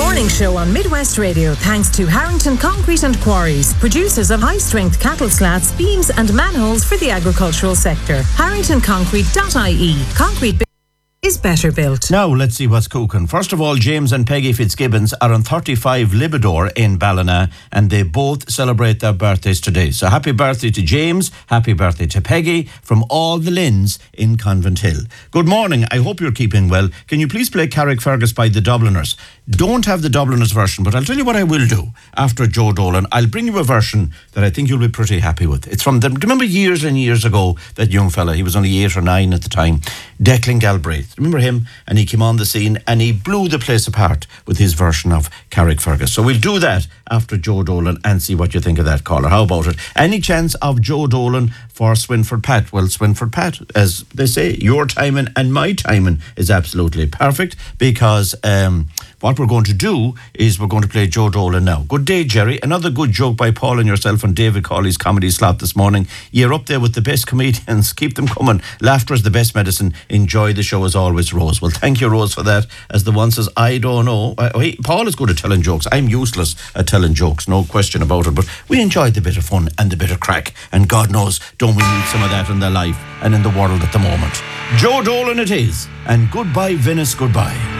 Morning Show on Midwest Radio thanks to Harrington Concrete and Quarries, producers of high-strength cattle slats, beams and manholes for the agricultural sector. HarringtonConcrete.ie. Concrete is better built. Now, let's see what's cooking. First of all, James and Peggy Fitzgibbons are on 35 Libador in Ballina, and they both celebrate their birthdays today. So happy birthday to James, happy birthday to Peggy, from all the Lynns in Convent Hill. Good morning, I hope you're keeping well. Can you please play Carrickfergus by the Dubliners? Don't have the Dubliners version, but I'll tell you what I will do after Joe Dolan. I'll bring you a version that I think you'll be pretty happy with. It's from them. Remember years and years ago, that young fella, he was only 8 or 9 at the time, Declan Galbraith. Remember him? And he came on the scene and he blew the place apart with his version of Carrickfergus. So we'll do that after Joe Dolan and see what you think of that, caller. How about it? Any chance of Joe Dolan for Swinford Pat? Well, Swinford Pat, as they say, your timing and my timing is absolutely perfect, because what we're going to do is we're going to play Joe Dolan now. Good day, Jerry. Another good joke by Paul and yourself on David Cawley's comedy slot this morning. You're up there with the best comedians. Keep them coming. Laughter is the best medicine. Enjoy the show as always, Rose. Well, thank you, Rose, for that. As the one says, I don't know. Paul is good at telling jokes. I'm useless at telling jokes, no question about it. But we enjoy the bit of fun and the bit of crack. And God knows, don't we need some of that in their life and in the world at the moment. Joe Dolan it is. And goodbye, Venice, goodbye.